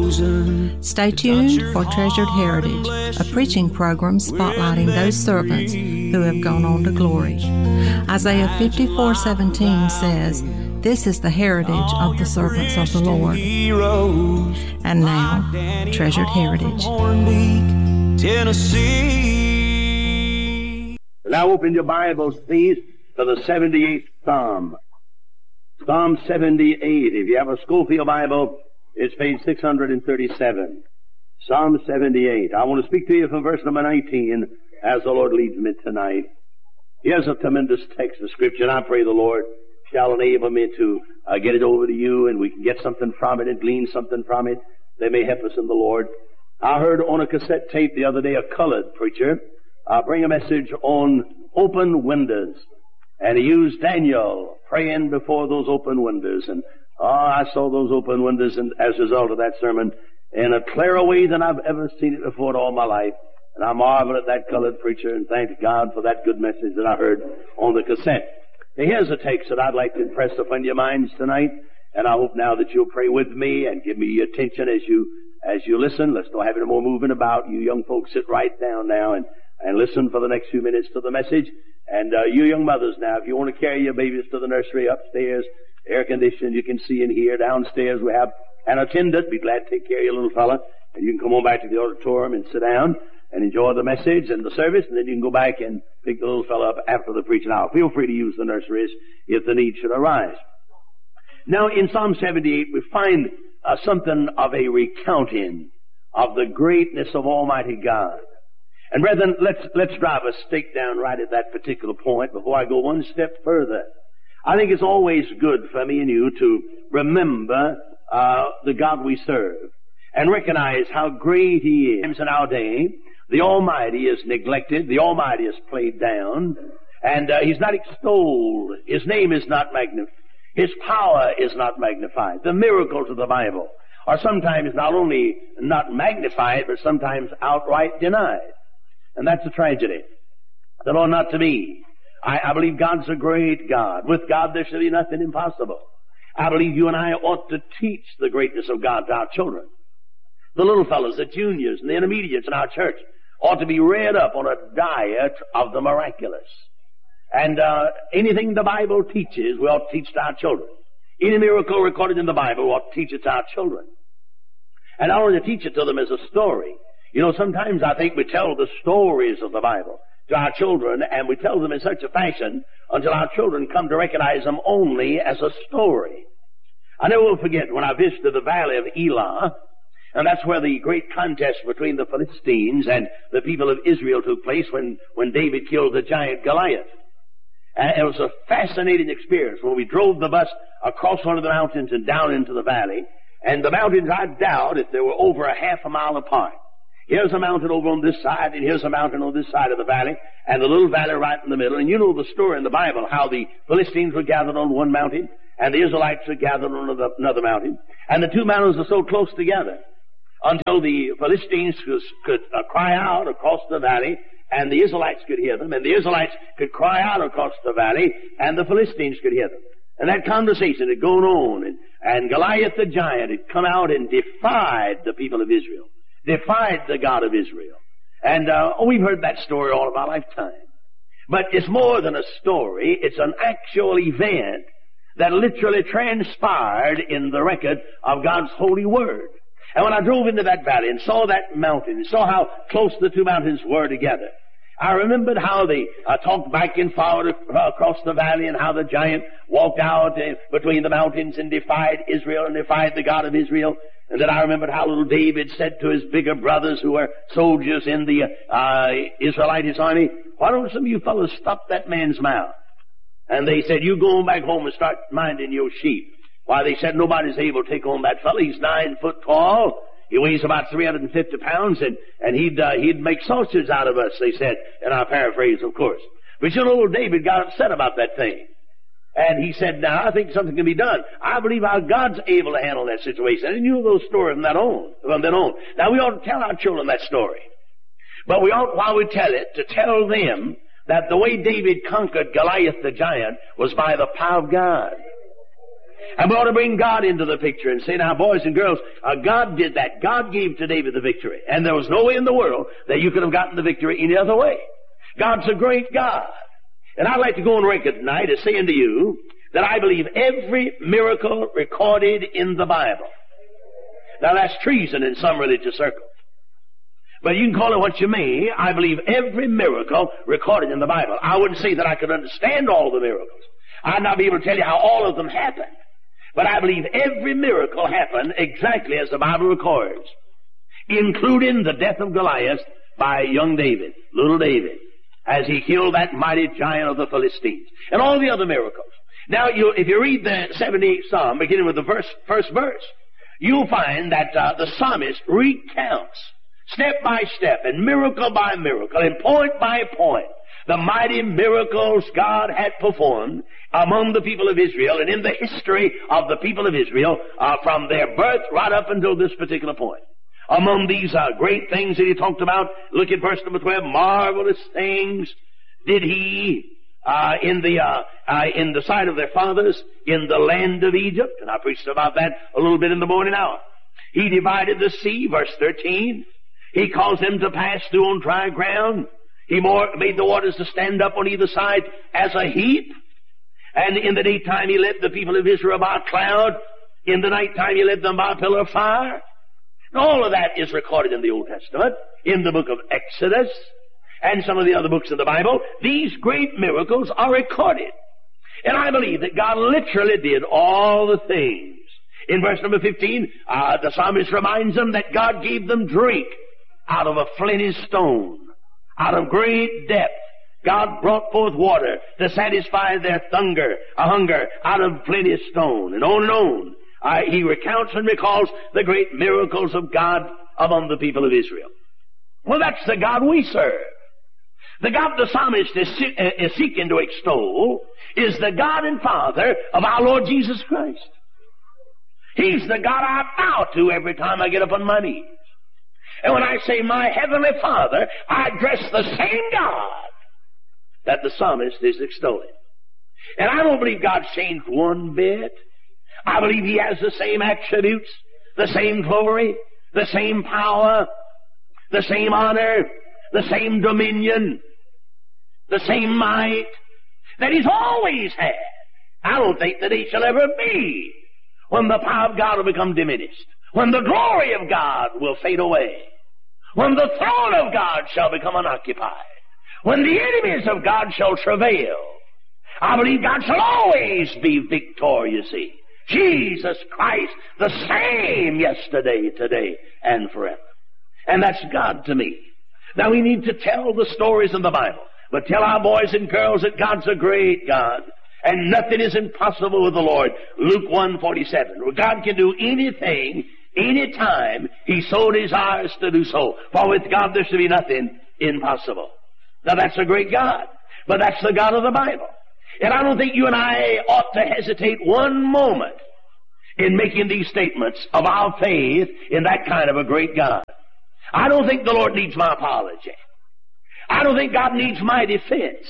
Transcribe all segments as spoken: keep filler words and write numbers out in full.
chosen. Stay tuned for Treasured Heritage, a preaching program spotlighting those servants who have gone on to glory. Isaiah fifty-four seventeen says, "This is the heritage of the servants of the Lord." And now, Treasured Heritage. Tennessee. Now open your Bibles, please, to the seventy-eighth Psalm. Psalm seventy-eight. If you have a Schofield Bible, it's page six hundred thirty-seven. Psalm seventy-eight. I want to speak to you from verse number nineteen as the Lord leads me tonight. Here's a tremendous text of Scripture, and I pray the Lord shall enable me to uh, get it over to you, and we can get something from it and glean something from it that may help us in the Lord. I heard on a cassette tape the other day a colored preacher uh, bring a message on open windows. And he used Daniel praying before those open windows. And oh, I saw those open windows and as a result of that sermon in a clearer way than I've ever seen it before in all my life. And I marvel at that colored preacher and thank God for that good message that I heard on the cassette. Now, here's a text that I'd like to impress upon your minds tonight. And I hope now that you'll pray with me and give me your attention as you as you listen. Let's don't have any more moving about. You young folks sit right down now and, and listen for the next few minutes to the message. And uh, you young mothers now, if you want to carry your babies to the nursery upstairs, air conditioned, you can see in here. Downstairs we have an attendant. Be glad to take care of your little fella. And you can come on back to the auditorium and sit down and enjoy the message and the service. And then you can go back and pick the little fella up after the preaching hour. Feel free to use the nurseries if the need should arise. Now in Psalm seventy-eight we find uh, something of a recounting of the greatness of Almighty God. And brethren, let's, let's drive a stake down right at that particular point before I go one step further. I think it's always good for me and you to remember uh, the God we serve and recognize how great He is. In our day, the Almighty is neglected, the Almighty is played down, and uh, He's not extolled. His name is not magnified. His power is not magnified. The miracles of the Bible are sometimes not only not magnified, but sometimes outright denied. And that's a tragedy. The Lord, not to me. I, I believe God's a great God. With God there shall be nothing impossible. I believe you and I ought to teach the greatness of God to our children. The little fellows, the juniors, and the intermediates in our church ought to be reared up on a diet of the miraculous. And uh, anything the Bible teaches, we ought to teach to our children. Any miracle recorded in the Bible, we ought to teach it to our children. And not only to teach it to them as a story. You know, sometimes I think we tell the stories of the Bible to our children, and we tell them in such a fashion until our children come to recognize them only as a story. I never will forget when I visited the valley of Elah, and that's where the great contest between the Philistines and the people of Israel took place when, when David killed the giant Goliath. And it was a fascinating experience when we drove the bus across one of the mountains and down into the valley. And the mountains, I doubt if they were over a half a mile apart. Here's a mountain over on this side, and here's a mountain on this side of the valley, and the little valley right in the middle. And you know the story in the Bible, how the Philistines were gathered on one mountain, and the Israelites were gathered on another, another mountain. And the two mountains are so close together until the Philistines could, could uh, cry out across the valley, and the Israelites could hear them, and the Israelites could cry out across the valley, and the Philistines could hear them. And that conversation had gone on, and, and Goliath the giant had come out and defied the people of Israel. Defied the God of Israel. And uh, oh, we've heard that story all of our lifetime. But it's more than a story. It's an actual event that literally transpired in the record of God's holy word. And when I drove into that valley and saw that mountain, and saw how close the two mountains were together, I remembered how they uh, talked back and forward across the valley, and how the giant walked out uh, between the mountains and defied Israel and defied the God of Israel. And then I remembered how little David said to his bigger brothers who were soldiers in the uh, Israelitish army, "Why don't some of you fellows stop that man's mouth?" And they said, "You go on back home and start minding your sheep." Why, they said, nobody's able to take on that fellow. He's nine foot tall. He weighs about three hundred fifty pounds, and, and he'd, uh, he'd make sausage out of us, they said, in our paraphrase, of course. But you know, old David got upset about that thing. And he said, now, I think something can be done. I believe our God's able to handle that situation. And you know those stories from that on, from then on. Now, we ought to tell our children that story. But we ought, while we tell it, to tell them that the way David conquered Goliath the giant was by the power of God. And we ought to bring God into the picture and say, now, boys and girls, uh, God did that. God gave to David the victory. And there was no way in the world that you could have gotten the victory any other way. God's a great God. And I'd like to go on record tonight as saying to you that I believe every miracle recorded in the Bible. Now, that's treason in some religious circles. But you can call it what you may. I believe every miracle recorded in the Bible. I wouldn't say that I could understand all the miracles. I'd not be able to tell you how all of them happened. But I believe every miracle happened exactly as the Bible records, including the death of Goliath by young David, little David, as he killed that mighty giant of the Philistines, and all the other miracles. Now, you, if you read the seventy-eighth Psalm, beginning with the verse, first verse, you'll find that uh, the psalmist recounts step by step and miracle by miracle and point by point the mighty miracles God had performed among the people of Israel and in the history of the people of Israel uh, from their birth right up until this particular point. Among these uh, great things that he talked about, look at verse number twelve, marvelous things did he uh, in the uh, uh, in the sight of their fathers in the land of Egypt. And I preached about that a little bit in the morning hour. He divided the sea, verse thirteen. He caused them to pass through on dry ground. He more, made the waters to stand up on either side as a heap. And in the daytime he led the people of Israel by a cloud. In the nighttime he led them by a pillar of fire. And all of that is recorded in the Old Testament, in the book of Exodus, and some of the other books of the Bible. These great miracles are recorded. And I believe that God literally did all the things. In verse number fifteen, uh, the psalmist reminds them that God gave them drink out of a flinty stone, out of great depth. God brought forth water to satisfy their hunger, a hunger out of flinty stone, and on and on. Uh, he recounts and recalls the great miracles of God among the people of Israel. Well, that's the God we serve. The God the psalmist is, is seeking to extol is the God and Father of our Lord Jesus Christ. He's the God I bow to every time I get up on my knees. And when I say my heavenly Father, I address the same God that the psalmist is extolling. And I don't believe God's changed one bit. I believe He has the same attributes, the same glory, the same power, the same honor, the same dominion, the same might that He's always had. I don't think that He shall ever be when the power of God will become diminished, when the glory of God will fade away, when the throne of God shall become unoccupied, when the enemies of God shall travail. I believe God shall always be victorious. See, Jesus Christ, the same yesterday, today, and forever. And that's God to me. Now we need to tell the stories in the Bible, but tell our boys and girls that God's a great God, and nothing is impossible with the Lord. Luke one forty-seven. God can do anything, anytime He so desires to do so. For with God there should be nothing impossible. Now that's a great God, but that's the God of the Bible. And I don't think you and I ought to hesitate one moment in making these statements of our faith in that kind of a great God. I don't think the Lord needs my apology. I don't think God needs my defense.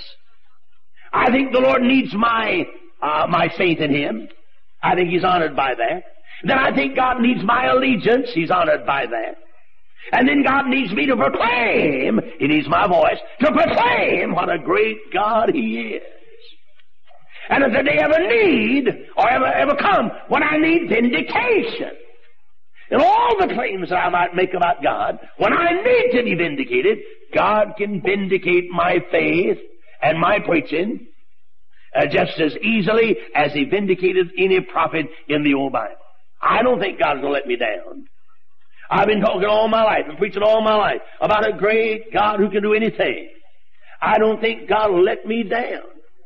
I think the Lord needs my uh, my faith in Him. I think He's honored by that. Then I think God needs my allegiance. He's honored by that. And then God needs me to proclaim, He needs my voice, to proclaim what a great God He is. And if there day ever need, or ever, ever come, when I need vindication, and all the claims that I might make about God, when I need to be vindicated, God can vindicate my faith and my preaching uh, just as easily as He vindicated any prophet in the old Bible. I don't think God's going to let me down. I've been talking all my life and preaching all my life about a great God who can do anything. I don't think God will let me down.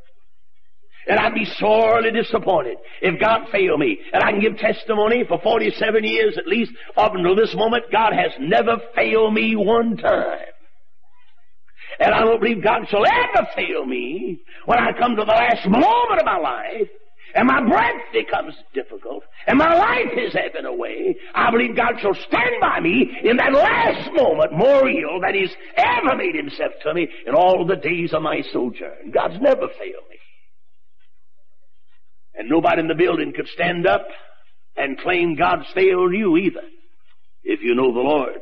And I'd be sorely disappointed if God failed me. And I can give testimony for forty-seven years at least, up until this moment, God has never failed me one time. And I don't believe God shall ever fail me when I come to the last moment of my life, and my breath becomes difficult, and my life is ebbing away. I believe God shall stand by me in that last moment more real than He's ever made Himself to me in all the days of my sojourn. God's never failed me. And nobody in the building could stand up and claim God's failed you either, if you know the Lord.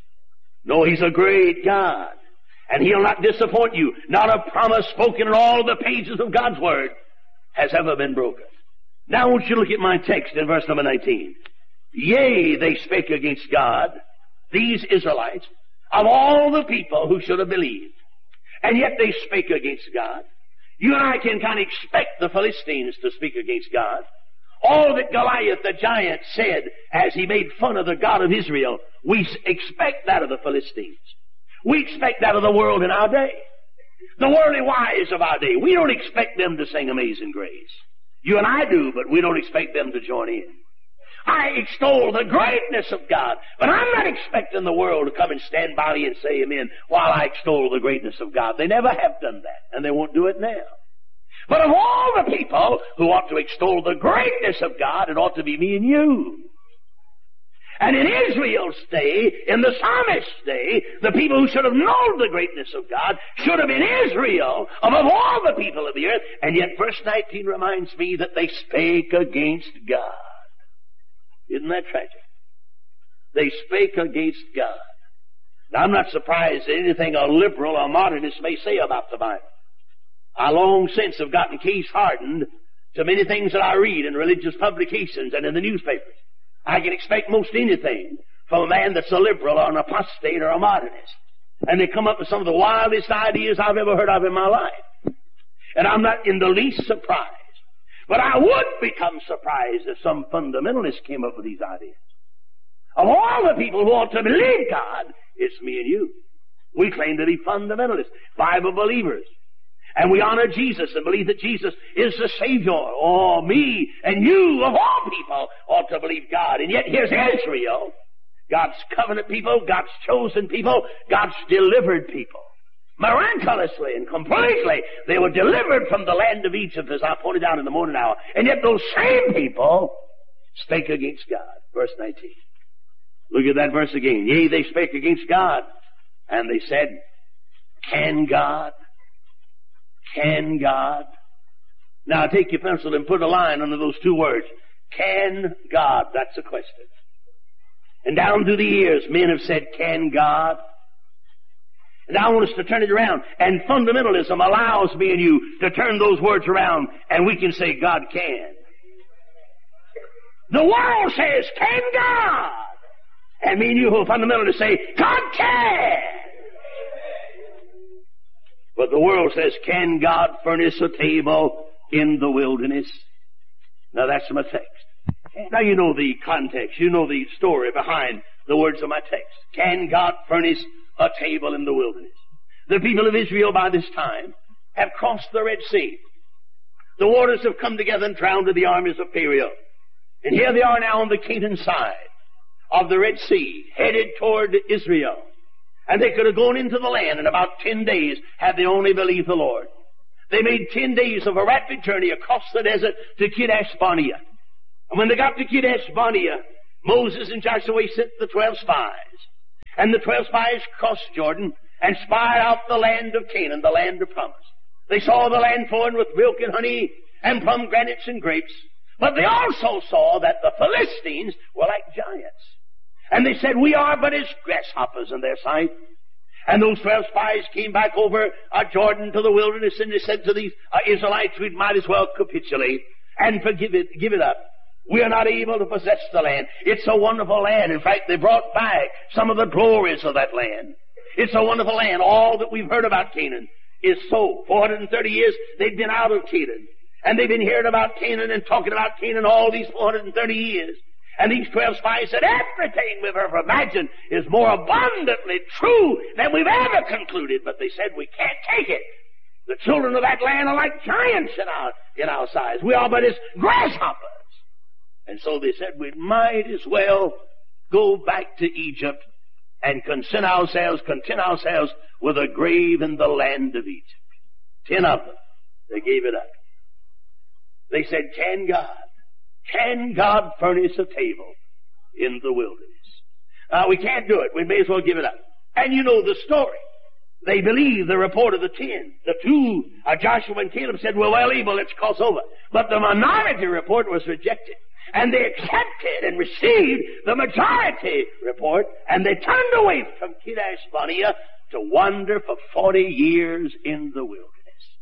No, He's a great God, and He'll not disappoint you. Not a promise spoken in all the pages of God's Word has ever been broken. Now I want you to look at my text in verse number nineteen. Yea, they spake against God, these Israelites, of all the people who should have believed. And yet they spake against God. You and I can kind of expect the Philistines to speak against God. All that Goliath the giant said as he made fun of the God of Israel, we expect that of the Philistines. We expect that of the world in our day. The worldly wise of our day. We don't expect them to sing Amazing Grace. You and I do, but we don't expect them to join in. I extol the greatness of God, but I'm not expecting the world to come and stand by me and say amen while I extol the greatness of God. They never have done that, and they won't do it now. But of all the people who ought to extol the greatness of God, it ought to be me and you. And in Israel's day, in the psalmist's day, the people who should have known the greatness of God should have been Israel above all the people of the earth. And yet verse nineteen reminds me that they spake against God. Isn't that tragic? They spake against God. Now I'm not surprised at anything a liberal or modernist may say about the Bible. I long since have gotten case hardened to many things that I read in religious publications and in the newspapers. I can expect most anything from a man that's a liberal or an apostate or a modernist. And they come up with some of the wildest ideas I've ever heard of in my life. And I'm not in the least surprised. But I would become surprised if some fundamentalist came up with these ideas. Of all the people who ought to believe God, it's me and you. We claim to be fundamentalists, Bible believers. And we honor Jesus and believe that Jesus is the Savior. Oh, me and you, of all people, ought to believe God. And yet here's Israel, God's covenant people, God's chosen people, God's delivered people. Miraculously and completely, they were delivered from the land of Egypt, as I pointed out in the morning hour. And yet those same people spake against God. Verse nineteen. Look at that verse again. Yea, they spake against God. And they said, can God? Can God? Now take your pencil and put a line under those two words. Can God? That's a question. And down through the years, men have said, can God? And I want us to turn it around. And fundamentalism allows me and you to turn those words around, and we can say, God can. The world says, can God? And me and you who are fundamentalists say, God can. But the world says, can God furnish a table in the wilderness? Now that's my text. Now you know the context. You know the story behind the words of my text. Can God furnish a table in the wilderness? The people of Israel by this time have crossed the Red Sea. The waters have come together and drowned the armies of Pharaoh. And here they are now on the Canaan side of the Red Sea, headed toward Israel. And they could have gone into the land in about ten days had they only believed the Lord. They made ten days of a rapid journey across the desert to Kadesh Barnea. And when they got to Kadesh Barnea, Moses and Joshua sent the twelve spies. And the twelve spies crossed Jordan and spied out the land of Canaan, the land of promise. They saw the land flowing with milk and honey and pomegranates and grapes. But they also saw that the Philistines were like giants. And they said, we are but as grasshoppers in their sight. And those twelve spies came back over uh, Jordan to the wilderness, and they said to these uh, Israelites, we might as well capitulate and forgive it, give it up. We are not able to possess the land. It's a wonderful land. In fact, they brought back some of the glories of that land. It's a wonderful land. All that we've heard about Canaan is so. four hundred thirty years they've been out of Canaan. And they've been hearing about Canaan and talking about Canaan all these four hundred thirty years. And these twelve spies said, everything we've ever imagined is more abundantly true than we've ever concluded. But they said, we can't take it. The children of that land are like giants in our, in our size. We are but as grasshoppers. And so they said, we might as well go back to Egypt and content ourselves, content ourselves with a grave in the land of Egypt. Ten of them. They gave it up. They said, can God? Can God furnish a table in the wilderness? Uh, we can't do it. We may as well give it up. And you know the story. They believed the report of the ten. The two, uh, Joshua and Caleb, said, we're well able, let's cross over. But the minority report was rejected. And they accepted and received the majority report, and they turned away from Kadesh Barnea to wander for forty years in the wilderness.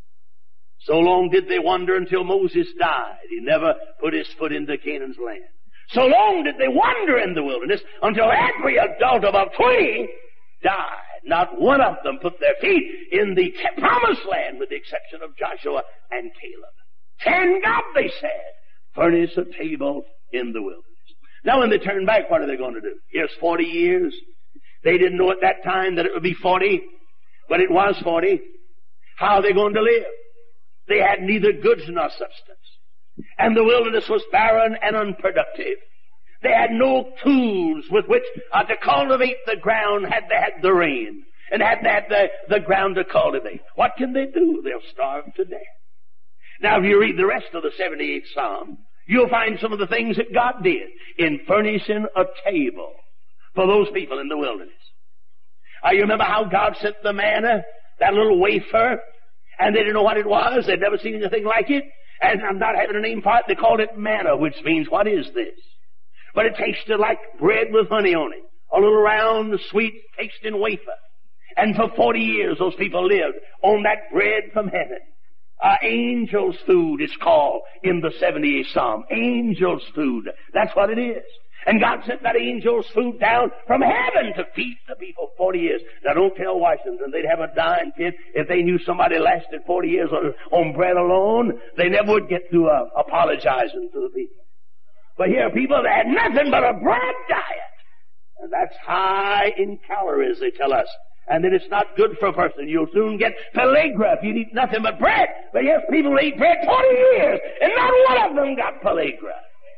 So long did they wander until Moses died. He never put his foot into Canaan's land. So long did they wander in the wilderness until every adult above twenty died. Not one of them put their feet in the promised land with the exception of Joshua and Caleb. Can God, they said, furnish a table in the wilderness. Now when they turn back, what are they going to do? Here's forty years. They didn't know at that time that it would be forty, but it was forty. How are they going to live? They had neither goods nor substance. And the wilderness was barren and unproductive. They had no tools with which uh, to cultivate the ground had they had the rain. And had they had the, the ground to cultivate. What can they do? They'll starve to death. Now if you read the rest of the seventy-eighth Psalm, you'll find some of the things that God did in furnishing a table for those people in the wilderness. Uh, you remember how God sent the manna, that little wafer, and they didn't know what it was. They'd never seen anything like it. And I'm not having a name for it. They called it manna, which means, what is this? But it tasted like bread with honey on it. A little round, sweet, tasting wafer. And for forty years, those people lived on that bread from heaven. Uh, angel's food is called in the seventy-eighth Psalm. Angel's food. That's what it is. And God sent that angel's food down from heaven to feed the people forty years. Now don't tell Washington they'd have a dying pit if they knew somebody lasted forty years on, on bread alone. They never would get through uh, apologizing to the people. But here are people that had nothing but a bread diet. And that's high in calories, they tell us. And then it's not good for a person. You'll soon get pellagra if you eat nothing but bread. But yes, people eat bread forty years, and not one of them got pellagra.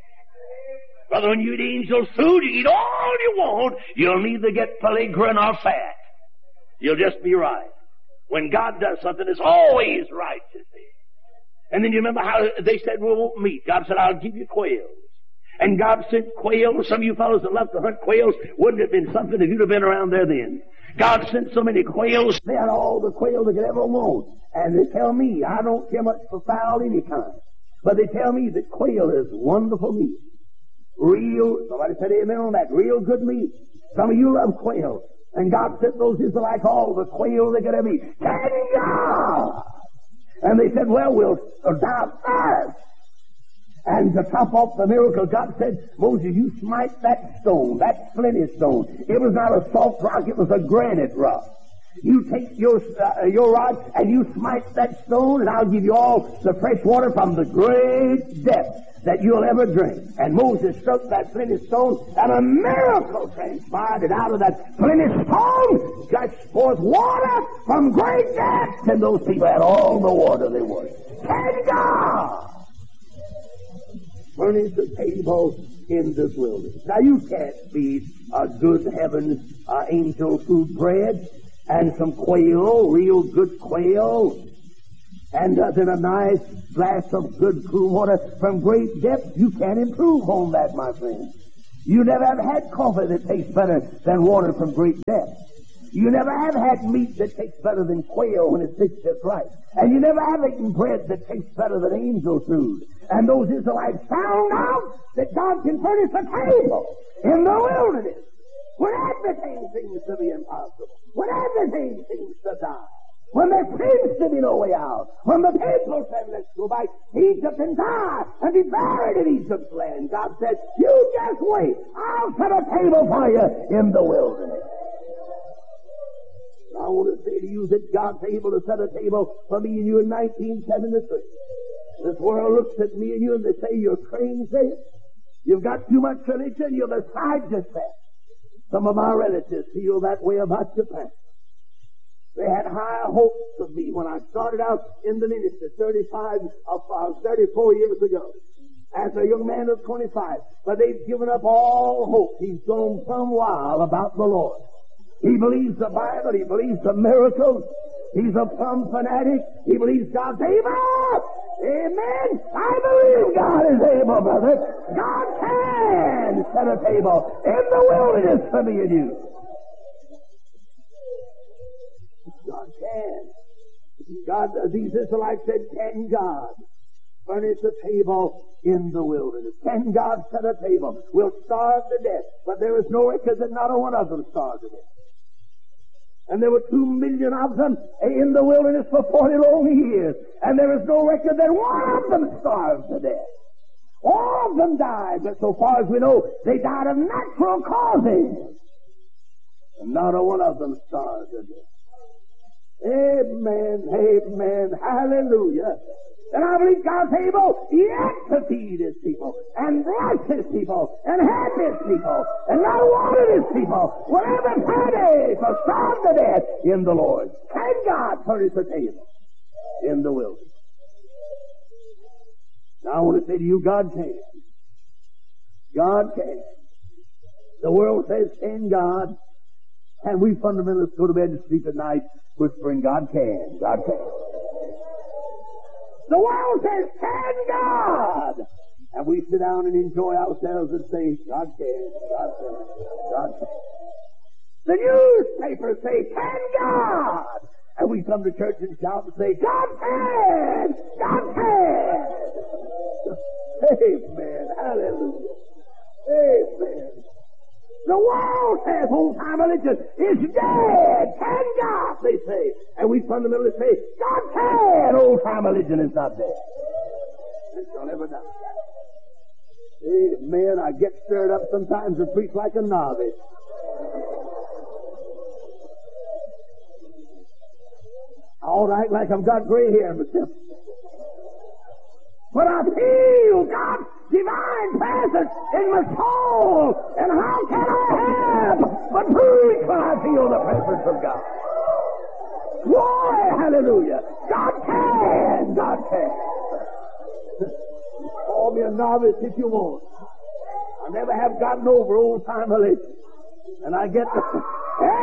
Brother, when you eat angel's food, you eat all you want. You'll neither get pellagra nor fat. You'll just be right. When God does something, it's always right to see. And then you remember how they said, we won't meat. God said, I'll give you quails. And God sent quails. Some of you fellows that love to hunt quails, wouldn't it have been something if you'd have been around there then? God sent so many quails, they had all the quail they could ever want. And they tell me, I don't care much for fowl any kind, but they tell me that quail is wonderful meat. Real, somebody said amen on that, real good meat. Some of you love quail. And God sent those Israelites all the quail they could ever eat. Can God? And they said, well, we'll die first. And to top off the miracle, God said, Moses, you smite that stone, that flinty stone. It was not a soft rock, it was a granite rock. You take your uh, your rod and you smite that stone, and I'll give you all the fresh water from the great depth that you'll ever drink. And Moses struck that flinty stone, and a miracle transpired, and out of that flinty stone gushed forth water from great depths, and those people had all the water they wanted. Can God furnish a table in this wilderness? Now you can't feed a good heaven uh, angel food bread and some quail, real good quail, and uh, then a nice glass of good cool water from great depths. You can't improve on that, my friend. You never have had coffee that tastes better than water from great depths. You never have had meat that tastes better than quail when it's fixed just right. And you never have eaten bread that tastes better than angel food. And those Israelites found out that God can furnish a table in the wilderness when everything seems to be impossible, when everything seems to die, when there seems to be no way out, when the people said, let's go back to Egypt and die and be buried in Egypt's land. God said, you just wait. I'll set a table for you in the wilderness. I want to say to you that God's able to set a table for me and you in nineteen seventy-three. This world looks at me and you and they say, you're crazy. You've got too much religion. You're beside yourself. Some of my relatives feel that way about Japan. They had high hopes of me when I started out in the ministry thirty-five, uh, thirty-four years ago. As a young man of twenty-five. But they've given up all hope. He's gone some while about the Lord. He believes the Bible. He believes the miracles. He's a plumb fanatic. He believes God's able. Amen. I believe God is able, brother. God can set a table in the wilderness for me and you. can. God, these Israelites said, can God furnish a table in the wilderness? Can God set a table? We'll starve to death. But there is no record that not a one of them starved to death. And there were two million of them in the wilderness for forty long years. And there is no record that one of them starved to death. All of them died, but so far as we know, they died of natural causes. And not a one of them starved to death. Amen, amen, hallelujah. And I believe God's able yet to feed His people, and bless His people, and help His people, and not one of His people will ever perish or starve to death in the Lord. Can God furnish a table in the wilderness? Now I want to say to you, God can. God can. The world says, can God? And we fundamentalists go to bed and sleep at night whispering, God can, God can. The world says, can God? And we sit down and enjoy ourselves and say, God can, God can, God can. The newspapers say, can God? And we come to church and shout and say, God can, God can. Amen, hallelujah. Amen. The world says old-time religion is dead. Can God, they say. And we fundamentally say, God can. Old-time religion is not dead. It shall never die. Amen. I get stirred up sometimes and preach like a novice. I ought to act like I've got gray hair myself. But I feel God's divine presence in my soul. And how can I have but preach when I feel the presence of God? Glory, hallelujah. God can, God can. Call me a novice if you want. I never have gotten over old-time religion. And I get the...